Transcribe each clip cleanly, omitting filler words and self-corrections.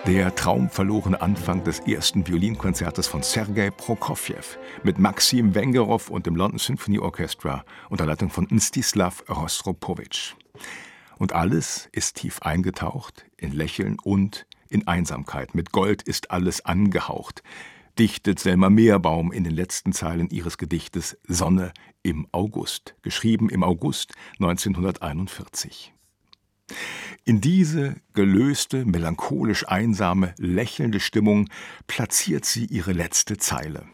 Der traumverlorene Anfang des ersten Violinkonzertes von Sergei Prokofjew mit Maxim Wengerow und dem London Symphony Orchestra unter Leitung von Mstislav Rostropowitsch. Und alles ist tief eingetaucht in Lächeln und in Einsamkeit. Mit Gold ist alles angehaucht, dichtet Selma Meerbaum in den letzten Zeilen ihres Gedichtes Sonne im August, geschrieben im August 1941. In diese gelöste, melancholisch einsame, lächelnde Stimmung platziert sie ihre letzte Zeile.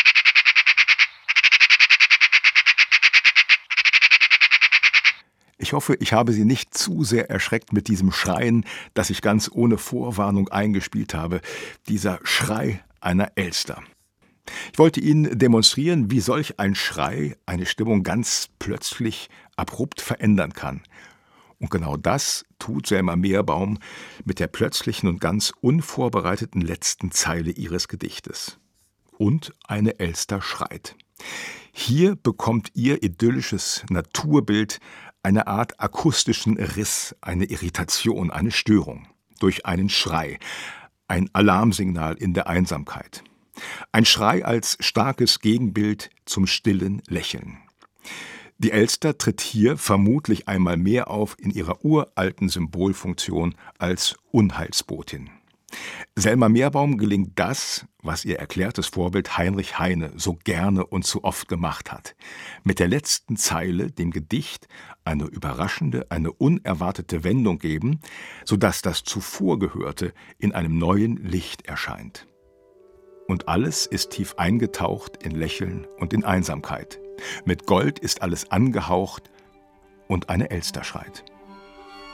Ich hoffe, ich habe Sie nicht zu sehr erschreckt mit diesem Schreien, das ich ganz ohne Vorwarnung eingespielt habe. Dieser Schrei einer Elster. Ich wollte Ihnen demonstrieren, wie solch ein Schrei eine Stimmung ganz plötzlich abrupt verändern kann. Und genau das tut Selma Meerbaum mit der plötzlichen und ganz unvorbereiteten letzten Zeile ihres Gedichtes. Und eine Elster schreit. Hier bekommt ihr idyllisches Naturbild eine Art akustischen Riss, eine Irritation, eine Störung. Durch einen Schrei, ein Alarmsignal in der Einsamkeit. Ein Schrei als starkes Gegenbild zum stillen Lächeln. Die Elster tritt hier vermutlich einmal mehr auf in ihrer uralten Symbolfunktion als Unheilsbotin. Selma Meerbaum gelingt das, was ihr erklärtes Vorbild Heinrich Heine so gerne und so oft gemacht hat. Mit der letzten Zeile dem Gedicht eine überraschende, eine unerwartete Wendung geben, sodass das zuvor Gehörte in einem neuen Licht erscheint. Und alles ist tief eingetaucht in Lächeln und in Einsamkeit. Mit Gold ist alles angehaucht und eine Elster schreit.